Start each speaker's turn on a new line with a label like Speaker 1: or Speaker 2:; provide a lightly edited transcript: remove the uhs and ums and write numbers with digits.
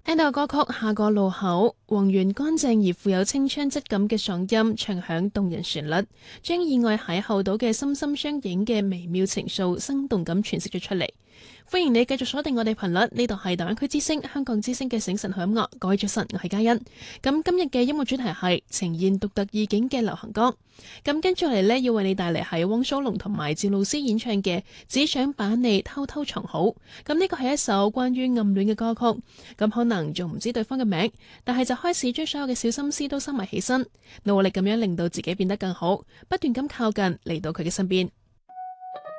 Speaker 1: 聽到歌曲《下個路口》，宏源乾淨而富有青春質感嘅嗓音唱響動人旋律，將意外邂逅到嘅心心相印嘅微妙情愫生動咁詮釋咗出嚟。歡迎你繼續鎖定我哋頻率，呢度係大灣區之聲、香港之聲嘅醒神好音樂。各位早晨，我係嘉欣。咁今日嘅音樂主題係呈現獨特意境嘅流行歌。咁跟住嚟呢，要為你帶嚟係汪蘇泷同埋趙露思演唱嘅《只想把你偷偷藏好》。咁呢個係一首關於暗戀嘅歌曲。咁可能仲唔知對方嘅名，但係就開始將所有嘅小心思都收埋起身，努力咁樣令到自己變得更好，不斷咁靠近嚟到佢嘅身邊。